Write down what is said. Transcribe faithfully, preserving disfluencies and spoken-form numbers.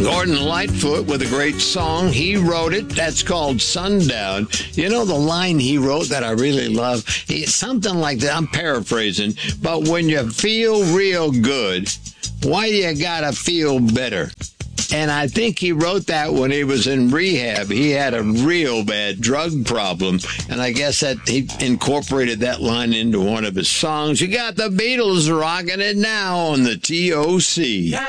Gordon Lightfoot with a great song. He wrote it. That's called Sundown. You know the line he wrote that I really love? It's something like that. I'm paraphrasing. But when you feel real good, why do you gotta feel better? And I think he wrote that when he was in rehab. He had a real bad drug problem. And I guess that he incorporated that line into one of his songs. You got the Beatles rocking it now on the T O C.